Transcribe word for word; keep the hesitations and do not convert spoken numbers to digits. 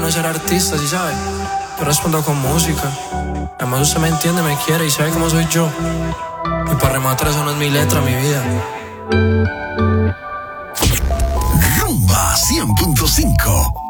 no ser artista, ¿sí sabe? Yo respondo con música. Además usted me entiende, me quiere y sabe cómo soy yo. Y para rematar eso no es mi letra, mi vida. Rumba cien punto cinco.